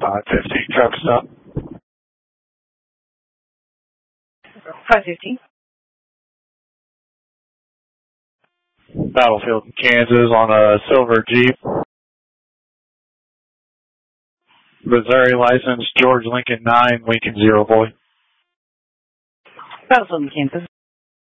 515, traffic stop. 515. Battlefield, Kansas on a silver Jeep. Missouri license, George Lincoln 9, Lincoln 0, boy. Battlefield, Kansas.